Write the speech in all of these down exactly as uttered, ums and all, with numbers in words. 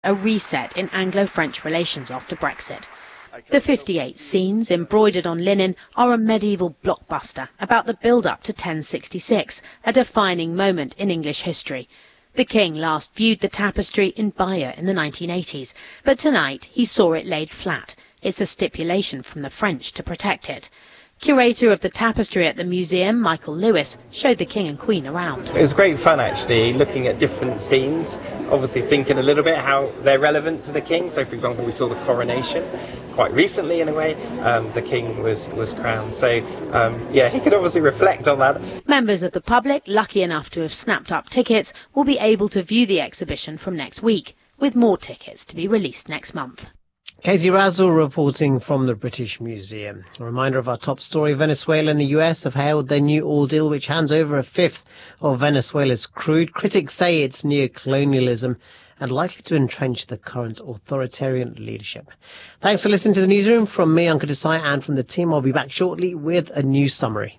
A reset in Anglo-French relations after Brexit. The fifty-eight scenes, embroidered on linen, are a medieval blockbuster about the build-up to ten sixty-six, a defining moment in English history. The King last viewed the tapestry in Bayeux in the nineteen eighties, but tonight he saw it laid flat. It's a stipulation from the French to protect it. Curator of the tapestry at the museum, Michael Lewis, showed the King and Queen around. It was great fun actually, looking at different scenes, obviously thinking a little bit how they're relevant to the King. So for example, we saw the coronation quite recently in a way. Um, the King was, was crowned, so um, yeah, he could obviously reflect on that. Members of the public, lucky enough to have snapped up tickets, will be able to view the exhibition from next week, with more tickets to be released next month. Katie Razzle reporting from the British Museum. A reminder of our top story: Venezuela and the U S have hailed their new oil deal, which hands over a fifth of Venezuela's crude. Critics say it's neo-colonialism and likely to entrench the current authoritarian leadership. Thanks for listening to the newsroom. From me, Ankur Desai, and from the team, I'll be back shortly with a news summary.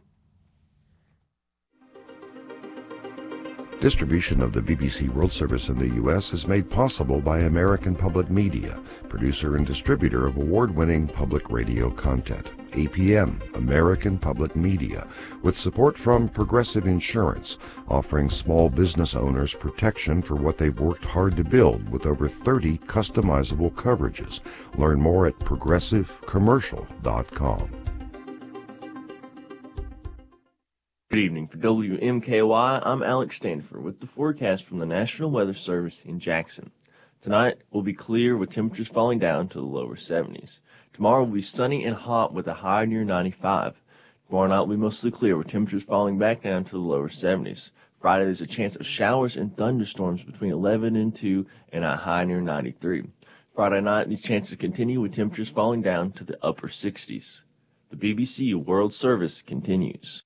Distribution of the B B C World Service in the U S is made possible by American Public Media, producer and distributor of award-winning public radio content. A P M, American Public Media, with support from Progressive Insurance, offering small business owners protection for what they've worked hard to build with over thirty customizable coverages. Learn more at progressive commercial dot com. Good evening. For W M K Y, I'm Alex Stanford with the forecast from the National Weather Service in Jackson. Tonight will be clear with temperatures falling down to the lower seventies. Tomorrow will be sunny and hot with a high near ninety-five. Tomorrow night will be mostly clear with temperatures falling back down to the lower seventies. Friday there's a chance of showers and thunderstorms between eleven and two and a high near ninety-three. Friday night these chances continue with temperatures falling down to the upper sixties. The B B C World Service continues.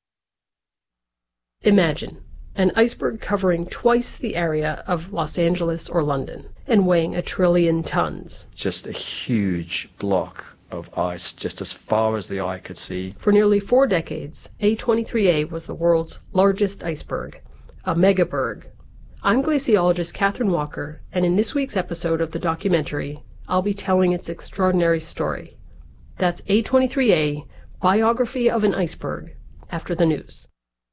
Imagine an iceberg covering twice the area of Los Angeles or London and weighing a trillion tons. Just a huge block of ice, just as far as the eye could see. For nearly four decades, A twenty-three A was the world's largest iceberg, a megaberg. I'm glaciologist Catherine Walker, and in this week's episode of the documentary, I'll be telling its extraordinary story. That's A twenty-three A, Biography of an Iceberg, after the news.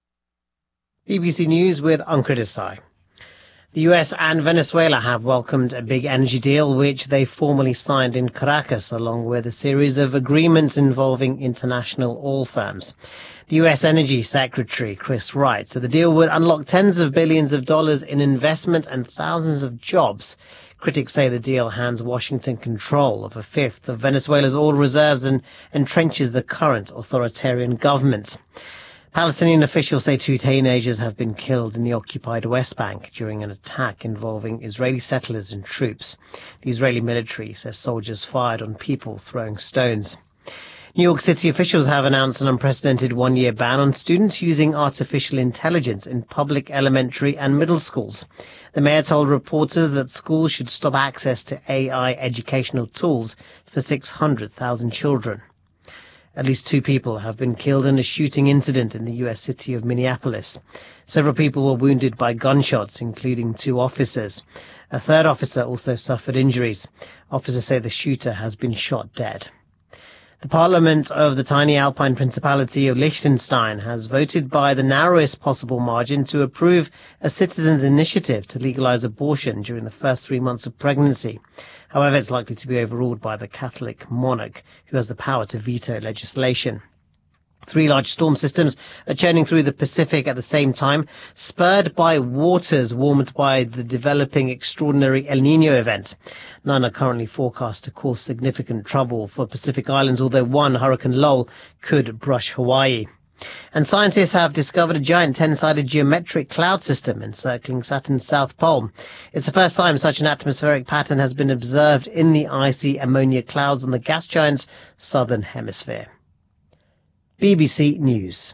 B B C News with Ankur Desai. The U S and Venezuela have welcomed a big energy deal which they formally signed in Caracas, along with a series of agreements involving international oil firms. The U S Energy Secretary Chris Wright said the deal would unlock tens of billions of dollars in investment and thousands of jobs. Critics say the deal hands Washington control of a fifth of Venezuela's oil reserves and entrenches the current authoritarian government. Palestinian officials say two teenagers have been killed in the occupied West Bank during an attack involving Israeli settlers and troops. The Israeli military says soldiers fired on people throwing stones. New York City officials have announced an unprecedented one-year ban on students using artificial intelligence in public elementary and middle schools. The mayor told reporters that schools should stop access to A I educational tools for six hundred thousand children. At least two people have been killed in a shooting incident in the U S city of Minneapolis. Several people were wounded by gunshots, including two officers. A third officer also suffered injuries. Officers say the shooter has been shot dead. The Parliament of the tiny Alpine Principality of Liechtenstein has voted by the narrowest possible margin to approve a citizens' initiative to legalize abortion during the first three months of pregnancy. However, it's likely to be overruled by the Catholic monarch, who has the power to veto legislation. Three large storm systems are churning through the Pacific at the same time, spurred by waters warmed by the developing extraordinary El Niño event. None are currently forecast to cause significant trouble for Pacific Islands, although one, Hurricane Lowell, could brush Hawaii. And scientists have discovered a giant ten-sided geometric cloud system encircling Saturn's south pole. It's the first time such an atmospheric pattern has been observed in the icy ammonia clouds on the gas giant's southern hemisphere. B B C News.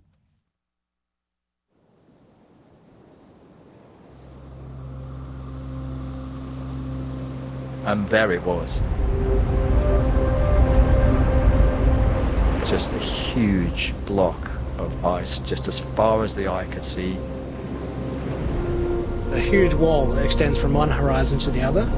And there it was. Just a huge block of ice, just as far as the eye could see. a huge wall that extends from one horizon to the other.